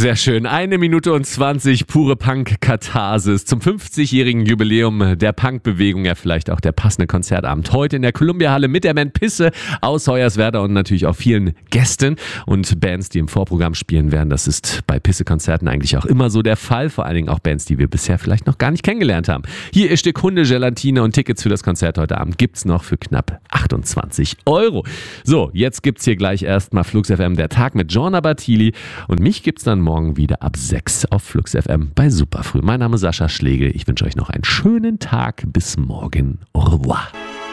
Sehr schön. 1 Minute und 20 pure Punk-Katharsis zum 50-jährigen Jubiläum der Punk-Bewegung. Ja, vielleicht auch der passende Konzertabend heute in der Columbia-Halle mit der Band Pisse aus Hoyerswerda und natürlich auch vielen Gästen und Bands, die im Vorprogramm spielen werden. Das ist bei Pisse-Konzerten eigentlich auch immer so der Fall. Vor allen Dingen auch Bands, die wir bisher vielleicht noch gar nicht kennengelernt haben. Hier ist Stück Hundegelatine und Tickets für das Konzert heute Abend gibt's noch für knapp 28 €. So, jetzt gibt's hier gleich erstmal Flux FM, der Tag mit Giorna Battili und mich gibt's dann morgen wieder ab 6 auf Flux FM bei Superfrüh. Mein Name ist Sascha Schlegel. Ich wünsche euch noch einen schönen Tag. Bis morgen. Au revoir.